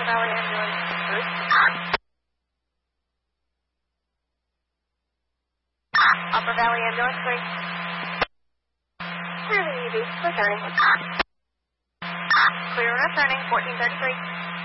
Valley ambulance. Upper Valley ambulance, please. Clear the EV. Returning. Clear returning, 1433.